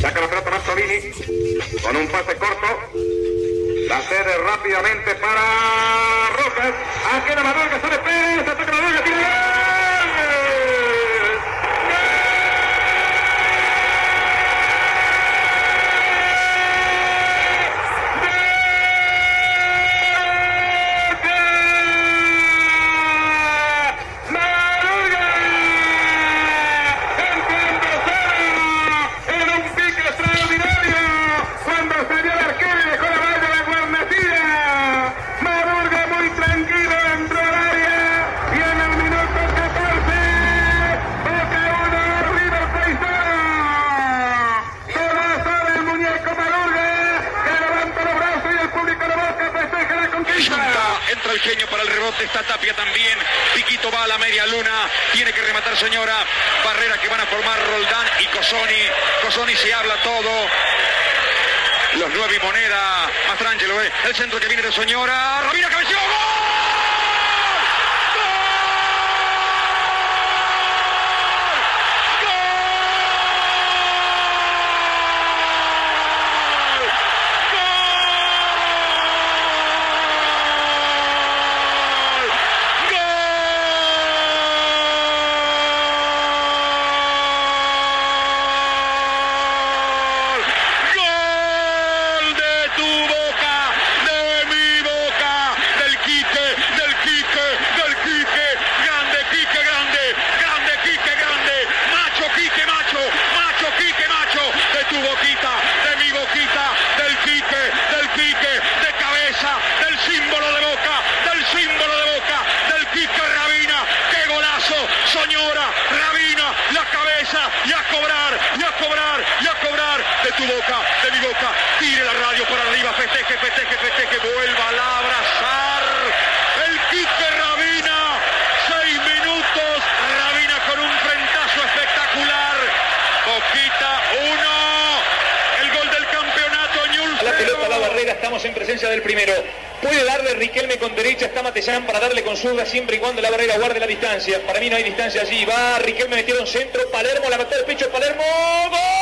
Saca la pelota Mazzolini con un pase corto. La cede rápidamente para Rojas. Aquí la Manuel sale Pérez. Ataca la Manuel, tira. Entra el genio para el rebote, está Tapia también. Piquito va a la media luna, tiene que rematar Soñora. Barrera que van a formar Roldán y Cossoni. Cossoni se habla todo. Los 9 y Moneda. Mastrangelo, el centro que viene de Soñora. Ravina cabeció. ¡Gol! Tu boca, de mi boca, tire la radio para arriba, festeje, vuelva a abrazar el Quique Ravina, 6 minutos, Ravina con un frentazo espectacular, Boquita 1, el gol del campeonato, Ñul 0. La pelota a la Barrera, estamos en presencia del primero, puede darle Riquelme con derecha, está Matellán para darle con zurda siempre y cuando la Barrera guarde la distancia, para mí no hay distancia allí, va Riquelme, metieron centro, Palermo, la mató de pecho, Palermo, ¡gol!